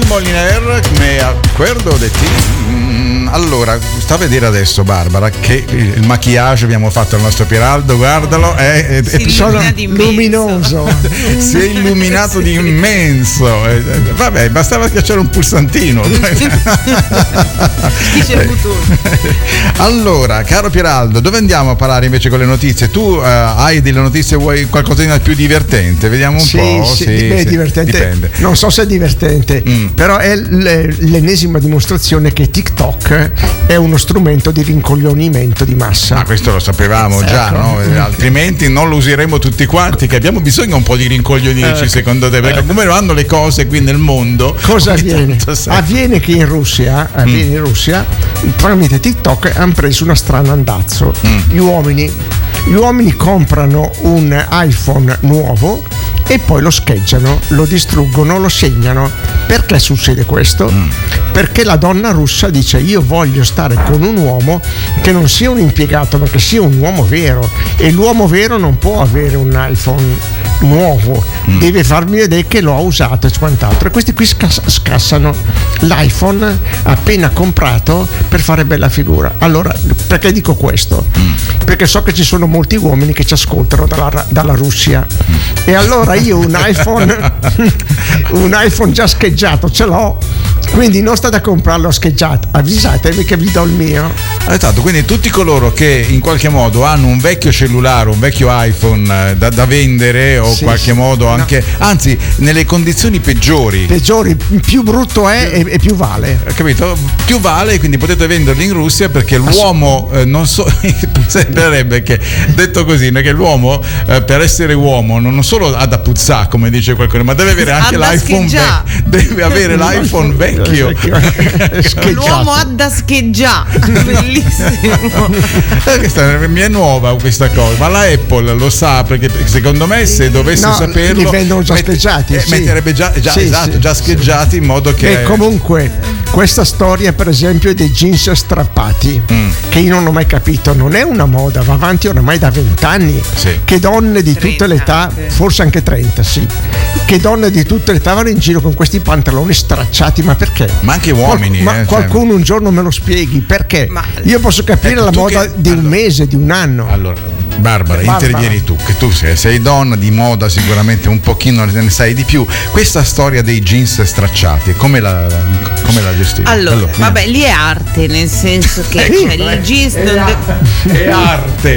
Moliner, me acuerdo de ti. Allora, sta a vedere adesso, Barbara, che il maquillage abbiamo fatto al nostro Pieraldo, guardalo, è luminoso. Si è illuminato di immenso. Vabbè, bastava schiacciare un pulsantino. Allora, caro Pieraldo, dove andiamo a parlare invece con le notizie? Tu hai delle notizie, vuoi qualcosa di più divertente? Vediamo un po'. Sì, divertente. Dipende. Non so se è divertente, però è l'ennesima dimostrazione che TikTok è uno strumento di rincoglionimento di massa. Ma questo lo sapevamo già, no? Altrimenti non lo useremo tutti quanti, che abbiamo bisogno un po' di rincoglionirci, secondo te? Perché come vanno le cose qui nel mondo? Cosa avviene? Avviene che in Russia, tramite TikTok hanno preso una strana andazzo. Gli uomini comprano un iPhone nuovo e poi lo scheggiano, lo distruggono, lo segnano. Perché succede questo? Perché la donna russa dice: io voglio stare con un uomo che non sia un impiegato, ma che sia un uomo vero, e l'uomo vero non può avere un iPhone nuovo, deve farmi vedere che l'ho usato e quant'altro. E questi qui scassano l'iPhone appena comprato per fare bella figura. Allora, perché dico questo? Perché so che ci sono molti uomini che ci ascoltano dalla Russia, e allora io un iPhone già scheggiato ce l'ho, quindi non state a comprarlo scheggiato, avvisatemi che vi do il mio. Esatto, quindi tutti coloro che in qualche modo hanno un vecchio cellulare, un vecchio iPhone da vendere o qualche modo anche, anzi nelle condizioni peggiori, più brutto è e più vale, capito? Più vale, quindi potete venderlo in Russia, perché l'uomo non so, sembrerebbe che, detto così, che l'uomo per essere uomo non solo ha da puzzare, come dice qualcuno, ma deve avere anche l'iPhone deve avere l'iPhone vecchio. L'uomo ha da scheggiare. Bellissimo. Mi è nuova questa cosa, ma la Apple lo sa, perché secondo me se dovesse saperlo li vendono già scheggiati, metterebbe già scheggiati, in modo che. E comunque questa storia per esempio dei jeans strappati, che io non ho mai capito, non è una moda, va avanti oramai da 20 anni, che donne di tutte le età, forse anche 30, che donne di tutte le età vanno in giro con questi pantaloni stracciati, ma perché? Ma anche uomini. Qualcuno un giorno me lo spieghi perché? Io posso capire la moda di un mese, di un anno. Allora, Barbara, intervieni tu, che tu sei donna di moda, sicuramente un pochino ne sai di più. Questa storia dei jeans stracciati, come la gestivi? Allora, vabbè, lì è arte, nel senso che il jeans è arte.